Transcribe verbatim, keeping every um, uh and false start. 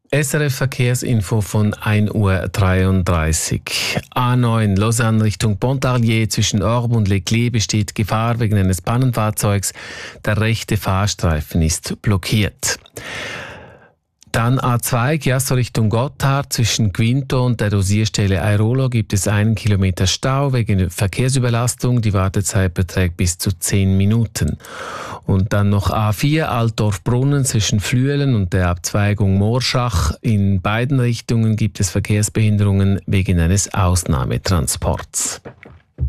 S R F Verkehrsinfo von ein Uhr dreiunddreißig. A neun Lausanne Richtung Pontarlier zwischen Orbe und Leclerc besteht Gefahr wegen eines Pannenfahrzeugs. Der rechte Fahrstreifen ist blockiert. Dann A zwei Chiasso Richtung Gotthard zwischen Quinto und der Dosierstelle Airolo gibt es einen Kilometer Stau wegen Verkehrsüberlastung. Die Wartezeit beträgt bis zu zehn Minuten. Und dann noch A vier Altdorf-Brunnen zwischen Flüelen und der Abzweigung Morschach. In beiden Richtungen gibt es Verkehrsbehinderungen wegen eines Ausnahmetransports.